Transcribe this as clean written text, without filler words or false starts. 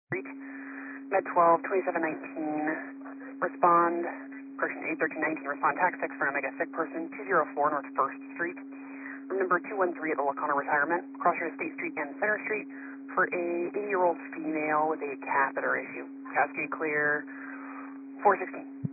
Street, Med 12, 2719, respond, correction, 81319, respond tax text for Omega sick person, 204 North 1st Street, room number 213 at the Lacona Retirement, cross your State Street and Center Street, for a 80-year-old female with a catheter issue. Cascade clear, 416.